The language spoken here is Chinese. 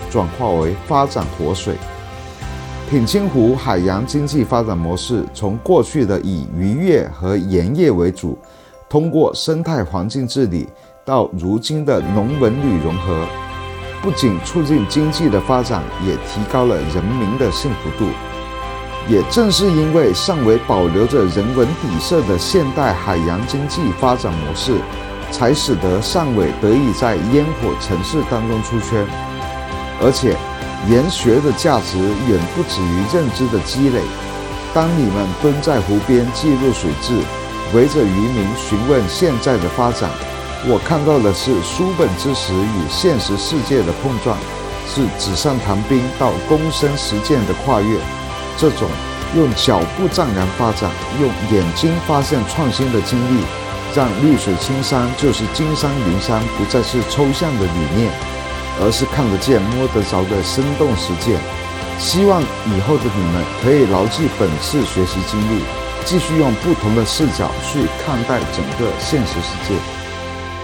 转化为发展活水。品清湖海洋经济发展模式从过去的以渔业和盐业为主，通过生态环境治理，到如今的农文旅融合，不仅促进经济的发展，也提高了人民的幸福度。也正是因为尚未保留着人文底色的现代海洋经济发展模式，才使得汕尾得以在烟火城市当中出圈。而且研学的价值远不止于认知的积累。当你们蹲在湖边记录水质，围着渔民询问现在的发展，我看到的是书本知识与现实世界的碰撞，是纸上谈兵到躬身实践的跨越。这种用脚步丈量发展，用眼睛发现创新的经历，让绿水青山就是金山银山不再是抽象的理念，而是看得见摸得着的生动实践。希望以后的你们可以牢记本次学习经历，继续用不同的视角去看待整个现实世界。